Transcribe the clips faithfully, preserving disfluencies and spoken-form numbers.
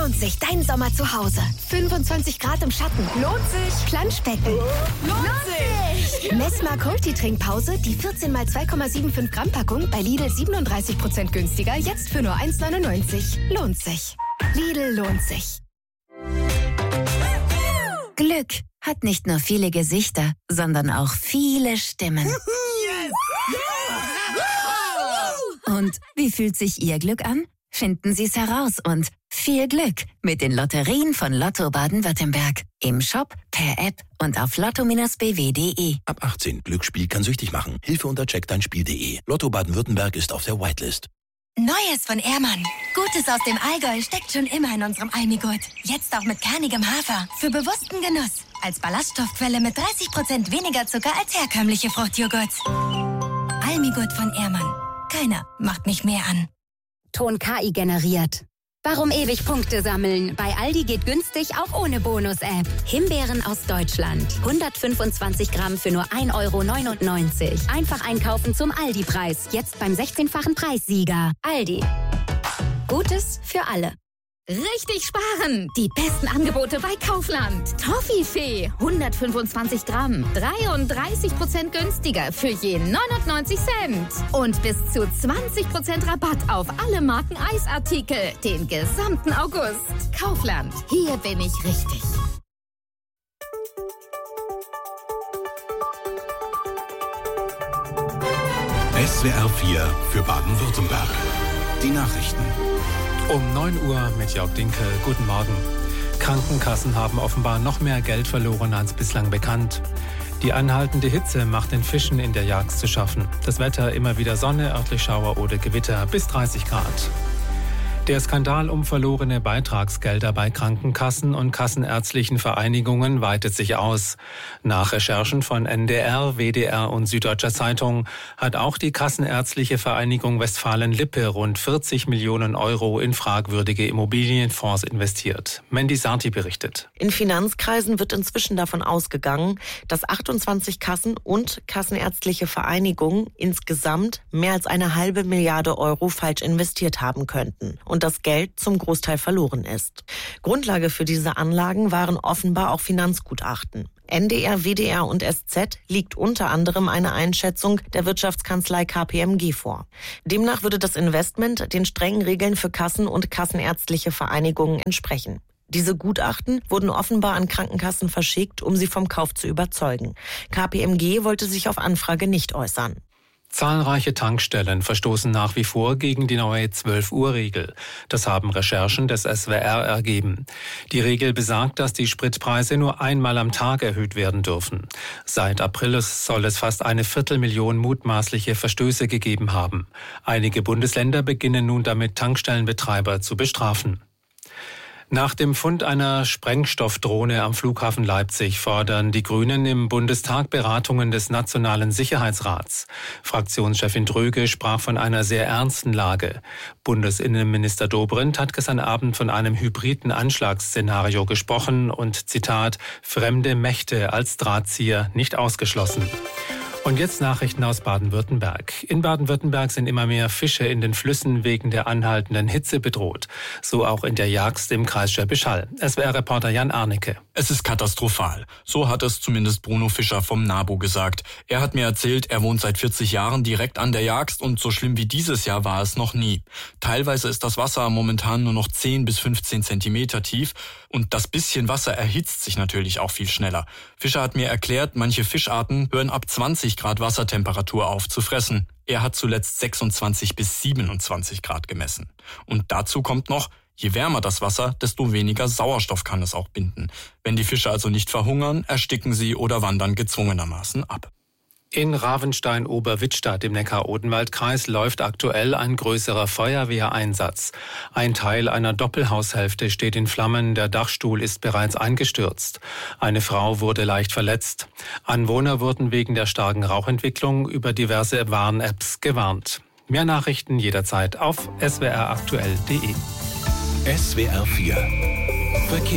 lohnt sich dein Sommer zu Hause. fünfundzwanzig Grad im Schatten. Lohnt sich. Planschbecken. Lohnt sich. Messmer Multi-Trinkpause, die vierzehn mal zwei Komma fünfundsiebzig Gramm Packung bei Lidl siebenunddreißig Prozent günstiger, jetzt für nur eins neunundneunzig. Lohnt sich. Lidl lohnt sich. Glück hat nicht nur viele Gesichter, sondern auch viele Stimmen. Und wie fühlt sich Ihr Glück an? Finden Sie es heraus und viel Glück mit den Lotterien von Lotto Baden-Württemberg. Im Shop, per App und auf lotto Bindestrich b w punkt d e. Ab achtzehn. Glücksspiel kann süchtig machen. Hilfe unter check dein spiel punkt d e. Lotto Baden-Württemberg ist auf der Whitelist. Neues von Ehrmann. Gutes aus dem Allgäu steckt schon immer in unserem Almigurt. Jetzt auch mit kernigem Hafer. Für bewussten Genuss. Als Ballaststoffquelle mit dreißig Prozent weniger Zucker als herkömmliche Fruchtjoghurts. Almigurt von Ehrmann. Keiner macht mich mehr an. Ton K I generiert. Warum ewig Punkte sammeln? Bei Aldi geht günstig auch ohne Bonus-App. Himbeeren aus Deutschland. hundertfünfundzwanzig Gramm für nur ein Euro neunundneunzig. Einfach einkaufen zum Aldi-Preis. Jetzt beim sechzehnfachen Preissieger. Aldi. Gutes für alle. Richtig sparen! Die besten Angebote bei Kaufland. Toffifee, hundertfünfundzwanzig Gramm, dreiunddreißig Prozent günstiger für je neunundneunzig Cent. Und bis zu zwanzig Prozent Rabatt auf alle Marken Eisartikel, den gesamten August. Kaufland, hier bin ich richtig. S W R vier für Baden-Württemberg. Die Nachrichten. Um neun Uhr mit Jörg Dinkel. Guten Morgen. Krankenkassen haben offenbar noch mehr Geld verloren als bislang bekannt. Die anhaltende Hitze macht den Fischen in der Jagd zu schaffen. Das Wetter immer wieder Sonne, örtlich Schauer oder Gewitter bis dreißig Grad. Der Skandal um verlorene Beitragsgelder bei Krankenkassen und kassenärztlichen Vereinigungen weitet sich aus. Nach Recherchen von N D R, W D R und Süddeutscher Zeitung hat auch die Kassenärztliche Vereinigung Westfalen-Lippe rund vierzig Millionen Euro in fragwürdige Immobilienfonds investiert. Mandy Sarti berichtet. In Finanzkreisen wird inzwischen davon ausgegangen, dass achtundzwanzig Kassen und kassenärztliche Vereinigungen insgesamt mehr als eine halbe Milliarde Euro falsch investiert haben könnten. Und das Geld zum Großteil verloren ist. Grundlage für diese Anlagen waren offenbar auch Finanzgutachten. N D R, W D R und S Z liegt unter anderem eine Einschätzung der Wirtschaftskanzlei K P M G vor. Demnach würde das Investment den strengen Regeln für Kassen und kassenärztliche Vereinigungen entsprechen. Diese Gutachten wurden offenbar an Krankenkassen verschickt, um sie vom Kauf zu überzeugen. K P M G wollte sich auf Anfrage nicht äußern. Zahlreiche Tankstellen verstoßen nach wie vor gegen die neue zwölf-Uhr-Regel. Das haben Recherchen des S W R ergeben. Die Regel besagt, dass die Spritpreise nur einmal am Tag erhöht werden dürfen. Seit April soll es fast eine Viertelmillion mutmaßliche Verstöße gegeben haben. Einige Bundesländer beginnen nun damit, Tankstellenbetreiber zu bestrafen. Nach dem Fund einer Sprengstoffdrohne am Flughafen Leipzig fordern die Grünen im Bundestag Beratungen des Nationalen Sicherheitsrats. Fraktionschefin Dröge sprach von einer sehr ernsten Lage. Bundesinnenminister Dobrindt hat gestern Abend von einem hybriden Anschlagsszenario gesprochen und, Zitat, fremde Mächte als Drahtzieher nicht ausgeschlossen. Und jetzt Nachrichten aus Baden-Württemberg. In Baden-Württemberg sind immer mehr Fische in den Flüssen wegen der anhaltenden Hitze bedroht. So auch in der Jagst im Kreis Schwäbisch Hall. S W R-Reporter Jan Arnecke. Es ist katastrophal. So hat es zumindest Bruno Fischer vom NABU gesagt. Er hat mir erzählt, er wohnt seit vierzig Jahren direkt an der Jagst und so schlimm wie dieses Jahr war es noch nie. Teilweise ist das Wasser momentan nur noch zehn bis fünfzehn Zentimeter tief und das bisschen Wasser erhitzt sich natürlich auch viel schneller. Fischer hat mir erklärt, manche Fischarten hören ab zwanzig Grad Wassertemperatur auf zu fressen. Er hat zuletzt sechsundzwanzig bis siebenundzwanzig Grad gemessen. Und dazu kommt noch, je wärmer das Wasser, desto weniger Sauerstoff kann es auch binden. Wenn die Fische also nicht verhungern, ersticken sie oder wandern gezwungenermaßen ab. In Ravenstein-Oberwittstadt im Neckar-Odenwald-Kreis läuft aktuell ein größerer Feuerwehreinsatz. Ein Teil einer Doppelhaushälfte steht in Flammen, der Dachstuhl ist bereits eingestürzt. Eine Frau wurde leicht verletzt. Anwohner wurden wegen der starken Rauchentwicklung über diverse Warn-Apps gewarnt. Mehr Nachrichten jederzeit auf s w r aktuell punkt d e. S W R vier Verkehr.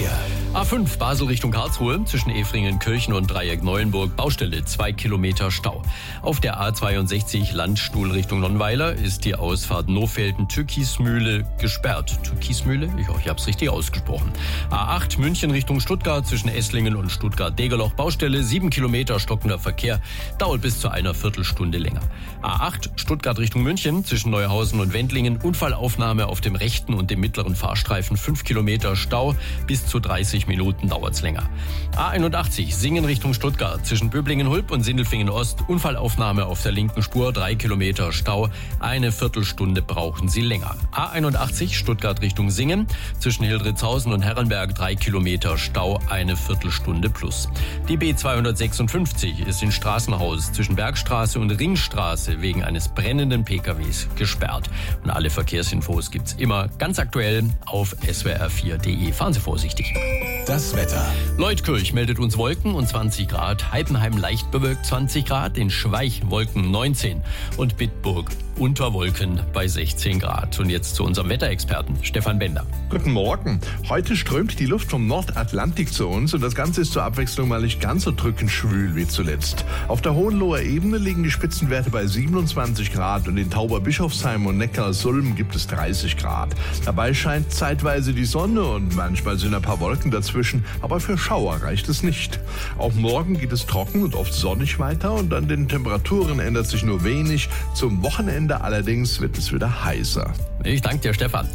A fünf Basel Richtung Karlsruhe zwischen Efringen, Kirchen und Dreieck Neuenburg. Baustelle, zwei Kilometer Stau. Auf der A zweiundsechzig Landstuhl Richtung Nonnweiler ist die Ausfahrt Nofelden-Türkismühle gesperrt. Türkismühle? Ich hoffe, ich habe es richtig ausgesprochen. A acht München Richtung Stuttgart zwischen Esslingen und Stuttgart-Degerloch. Baustelle, sieben Kilometer stockender Verkehr. Dauert bis zu einer Viertelstunde länger. A acht Stuttgart Richtung München zwischen Neuhausen und Wendlingen. Unfallaufnahme auf dem rechten und dem mittleren Fahrstreifen. fünf Kilometer Stau. Bis zu dreißig Minuten dauert's länger. A einundachtzig Singen Richtung Stuttgart zwischen Böblingen-Hulp und Sindelfingen-Ost. Unfallaufnahme auf der linken Spur. drei Kilometer Stau. Eine Viertelstunde brauchen Sie länger. A einundachtzig Stuttgart Richtung Singen zwischen Hildritzhausen und Herrenberg. drei Kilometer Stau. Eine Viertelstunde plus. Die B zweihundertsechsundfünfzig ist in Straßenhaus zwischen Bergstraße und Ringstraße wegen eines brennenden P K Ws gesperrt. Und alle Verkehrsinfos gibt's immer ganz aktuell auf S W R vier punkt de. Fahren Sie vorsichtig. Das Wetter. Leutkirch meldet uns Wolken und zwanzig Grad. Heidenheim leicht bewölkt zwanzig Grad. In Schweich Wolken neunzehn. Und Bitburg unter Wolken bei sechzehn Grad. Und jetzt zu unserem Wetterexperten Stefan Bender. Guten Morgen. Heute strömt die Luft vom Nordatlantik zu uns und das Ganze ist zur Abwechslung mal nicht ganz so drückend schwül wie zuletzt. Auf der Hohenloher Ebene liegen die Spitzenwerte bei siebenundzwanzig Grad und in Tauberbischofsheim und Neckarsulm gibt es dreißig Grad. Dabei scheint zeitweise die Sonne und manchmal sind ein paar Wolken dazwischen, aber für Schauer reicht es nicht. Auch morgen geht es trocken und oft sonnig weiter und an den Temperaturen ändert sich nur wenig. Zum Wochenende allerdings wird es wieder heißer. Ich danke dir, Stefan.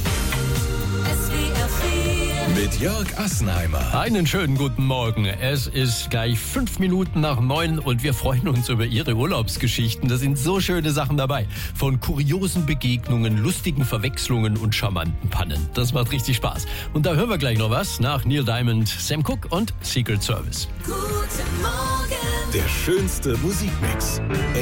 Mit Jörg Assenheimer. Einen schönen guten Morgen. Es ist gleich fünf Minuten nach neun und wir freuen uns über Ihre Urlaubsgeschichten. Da sind so schöne Sachen dabei. Von kuriosen Begegnungen, lustigen Verwechslungen und charmanten Pannen. Das macht richtig Spaß. Und da hören wir gleich noch was nach Neil Diamond, Sam Cooke und Secret Service. Guten Morgen. Der schönste Musikmix.